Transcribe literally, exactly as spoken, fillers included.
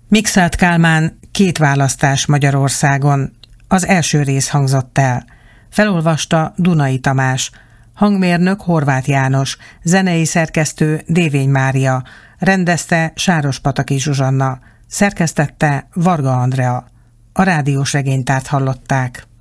Mikszáth Kálmán, Két választás Magyarországon. Az első rész hangzott el. Felolvasta Dunai Tamás, hangmérnök Horváth János, zenei szerkesztő Dévény Mária, rendezte Sárospataki Zsuzsanna, szerkesztette Varga Andrea. A rádiós regénytárt hallották.